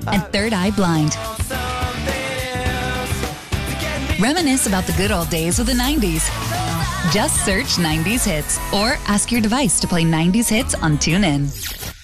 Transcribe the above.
and Third Eye Blind. Reminisce about the good old days with the 90s. Just search 90s hits or ask your device to play 90s hits on TuneIn.